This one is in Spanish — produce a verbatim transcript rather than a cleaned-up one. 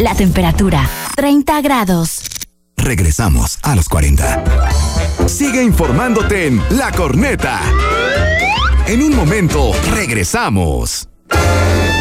La temperatura, treinta grados. Regresamos a los cuarenta. Sigue informándote en La Corneta. En un momento, regresamos.